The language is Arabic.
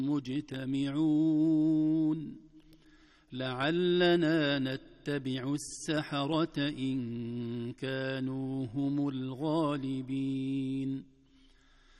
مجتمعون لعلنا نتبع السحرة إن كانوا هم الغالبين